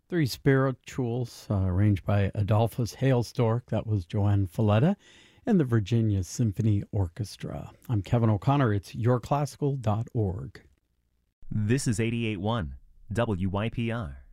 Three spirituals, arranged by Adolphus Hailstork. That was Joanne Falletta and the Virginia Symphony Orchestra. I'm Kevin O'Connor. It's yourclassical.org. This is 88.1 WYPR.